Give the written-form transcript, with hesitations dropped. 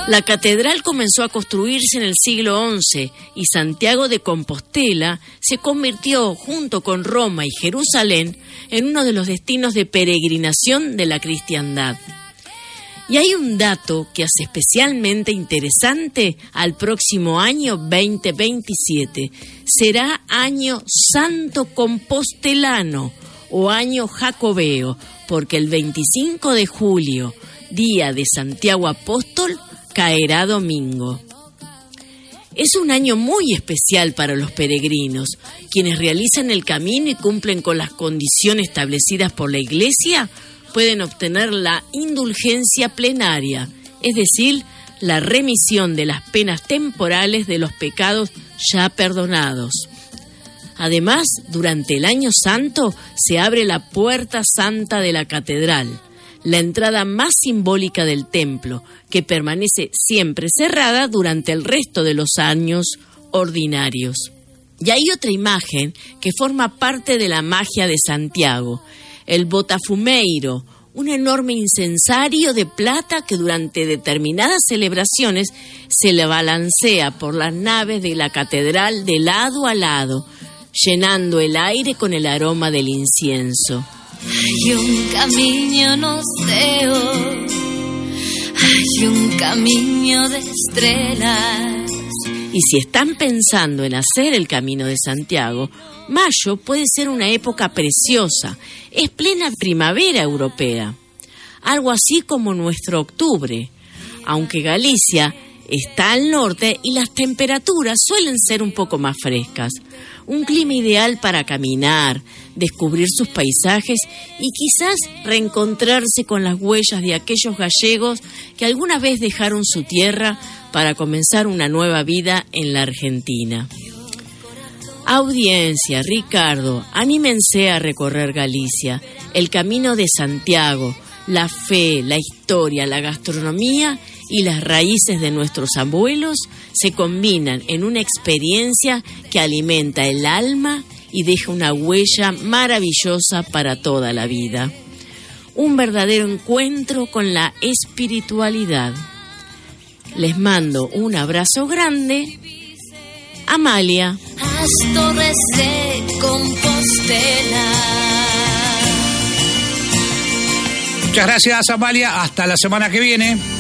La catedral comenzó a construirse en el siglo XI y Santiago de Compostela se convirtió, junto con Roma y Jerusalén, en uno de los destinos de peregrinación de la cristiandad. Y hay un dato que hace especialmente interesante al próximo año 2027. Será año santo compostelano o año jacobeo, porque el 25 de julio, día de Santiago Apóstol, caerá domingo. Es un año muy especial para los peregrinos, quienes realizan el camino y cumplen con las condiciones establecidas por la Iglesia, pueden obtener la indulgencia plenaria, es decir, la remisión de las penas temporales de los pecados ya perdonados. Además, durante el Año Santo se abre la Puerta Santa de la Catedral, la entrada más simbólica del templo, que permanece siempre cerrada durante el resto de los años ordinarios. Y hay otra imagen que forma parte de la magia de Santiago, el botafumeiro, un enorme incensario de plata que durante determinadas celebraciones se le balancea por las naves de la catedral de lado a lado, llenando el aire con el aroma del incienso. Hay un camino no ceo, hay un camino de estrellas. Y si están pensando en hacer el Camino de Santiago, mayo puede ser una época preciosa, es plena primavera europea, algo así como nuestro octubre, aunque Galicia está al norte y las temperaturas suelen ser un poco más frescas. Un clima ideal para caminar, descubrir sus paisajes y quizás reencontrarse con las huellas de aquellos gallegos que alguna vez dejaron su tierra para comenzar una nueva vida en la Argentina. Audiencia, Ricardo, anímense a recorrer Galicia, el Camino de Santiago, la fe, la historia, la gastronomía y las raíces de nuestros abuelos se combinan en una experiencia que alimenta el alma y deja una huella maravillosa para toda la vida. Un verdadero encuentro con la espiritualidad. Les mando un abrazo grande. Amalia. Torres de Compostela. Muchas gracias, Amalia. Hasta la semana que viene.